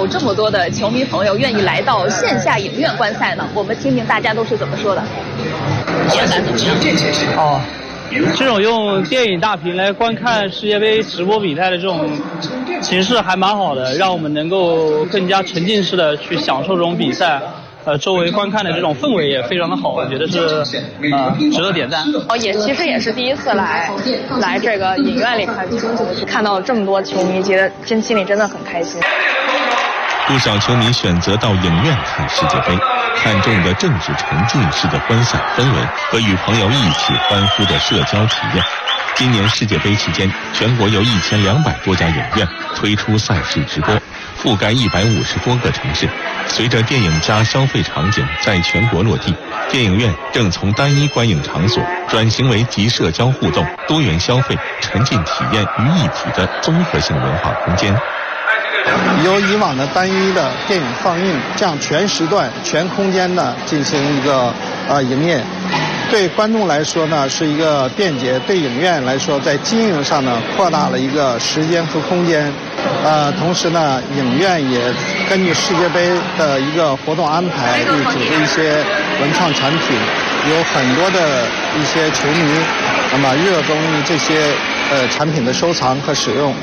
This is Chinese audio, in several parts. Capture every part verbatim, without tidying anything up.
有这么多的球迷朋友愿意来到线下影院观赛呢？我们听听大家都是怎么说的。观感怎么样？ 哦，这种用电影大屏来观看世界杯直播比赛的这种形式还蛮好的，让我们能够更加沉浸式的去享受这种比赛。呃，周围观看的这种氛围也非常的好，我觉得是呃值得点赞。 哦，也其实也是第一次来来这个影院里看，看到这么多球迷，觉得真心里真的很开心。 不少球迷选择到影院看世界杯，看重的正是沉浸式的观赛氛围和与朋友一起欢呼的社交体验。今年世界杯期间，全国有一千两百多家影院推出赛事直播，覆盖一百五十多个城市。随着电影加消费场景在全国落地，电影院正从单一观影场所转型为集社交互动、多元消费、沉浸体验于一体的综合性文化空间。 由以往的单一的电影放映，这样全时段、全空间的进行一个呃营业，对观众来说呢是一个便捷，对影院来说在经营上呢扩大了一个时间和空间。呃，同时呢，影院也根据世界杯的一个活动安排，会组织一些文创产品，有很多的一些球迷，那么热衷于这些呃产品的收藏和使用。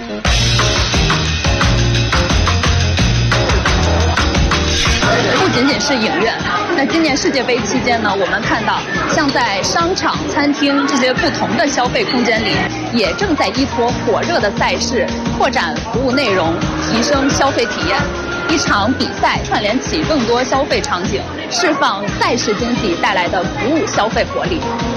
不仅仅是影院，那今年世界杯期间呢，我们看到像在商场、餐厅这些不同的消费空间里，也正在依托火热的赛事，扩展服务内容，提升消费体验。一场比赛串联起更多消费场景，释放赛事经济带来的服务消费活力。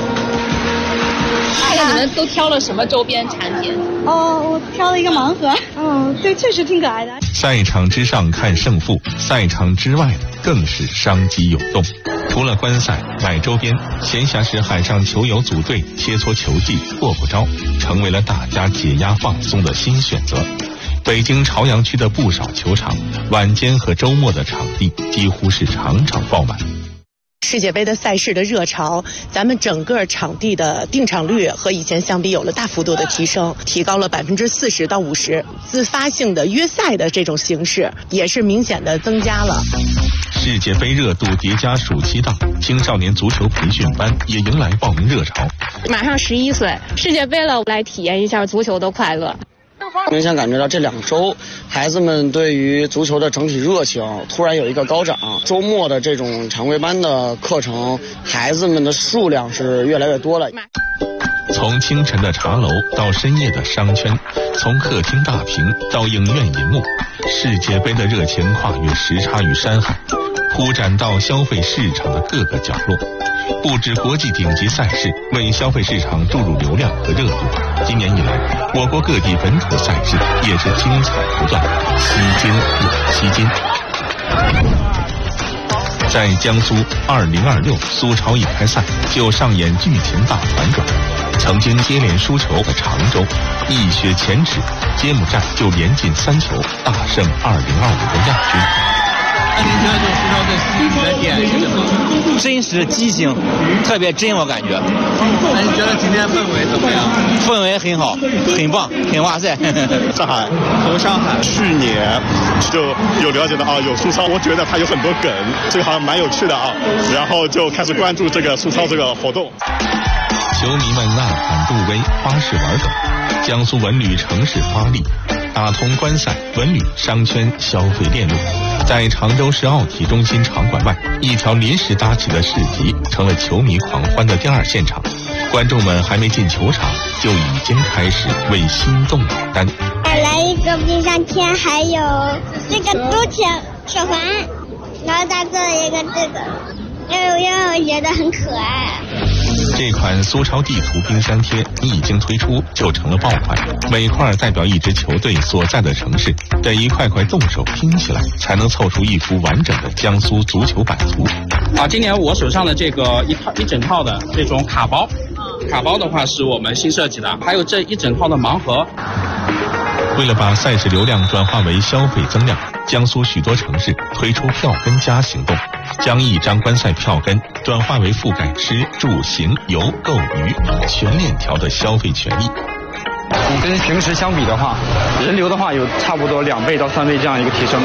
看看你们都挑了什么周边产品？ 哦，我挑了一个盲盒。嗯，对，确实挺可爱的。 赛场之上看胜负，赛场之外的更是商机涌动。除了观赛、买周边，闲暇时海上球友组队切磋球技、过过招，成为了大家解压放松的新选择。北京朝阳区的不少球场，晚间和周末的场地几乎是场场爆满。 世界杯的赛事的热潮，咱们整个场地的订场率和以前相比有了大幅度的提升，提高了百分之四十到五十。自发性的约赛的这种形式也是明显的增加了。 世界杯热度叠加暑期档，青少年足球培训班也迎来报名热潮。 马上十一岁，世界杯了，来体验一下足球的快乐。 明显感觉到这两周孩子们对于足球的整体热情突然有一个高涨，周末的这种常规班的课程，孩子们的数量是越来越多了。 从清晨的茶楼到深夜的商圈，从客厅大屏到影院银幕，世界杯的热情跨越时差与山海，铺展到消费市场的各个角落。不止国际顶级赛事为消费市场注入流量和热度，今年以来，我国各地本土赛事也是精彩不断，吸金又吸金。在江苏，二零二六苏超一开赛就上演剧情大反转。曾经接连输球的常州，一雪前耻，揭幕战就连进三球，大胜二零二五的亚军。 那您觉得这苏超最吸引你的点是什么？ 真实激情，特别真，我感觉。 那你觉得今天氛围怎么样？ 氛围很好，很棒，很哇塞。 上海， 从上海。 去年就有了解到啊，有苏超，我觉得它有很多梗，这个好像蛮有趣的啊，然后就开始关注这个苏超这个活动。 球迷们呐喊助威，花式玩梗，江苏文旅城市发力，打通观赛、文旅、商圈消费链路。在常州市奥体中心场馆外，一条临时搭起的市集成了球迷狂欢的第二现场。观众们还没进球场，就已经开始为心动买单。 来一个冰箱贴，还有这个足球手环，然后再做了一个这个，因为因为我觉得很可爱。 这款苏超地图冰箱贴一经推出就成了爆款，每块代表一支球队所在的城市，得一块块动手拼起来，才能凑出一幅完整的江苏足球版图。 啊，今年我手上的这个一套一整套的这种卡包，卡包的话是我们新设计的，还有这一整套的盲盒。 为了把赛事流量转化为消费增量，江苏许多城市推出票根加行动，将一张观赛票根转化为覆盖吃住行游购娱全链条的消费权益。 你跟平时相比的话，人流的话有差不多两倍到三倍这样一个提升。